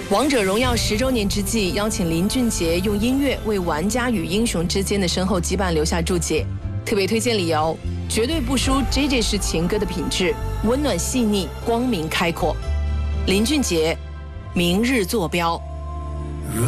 王者荣耀10周年之际，邀请林俊杰用音乐为玩家与英雄之间的深厚羁绊留下注解。特别推荐理由：绝对不输 JJ 式情歌的品质，温暖细腻，光明开阔。林俊杰，明日坐标。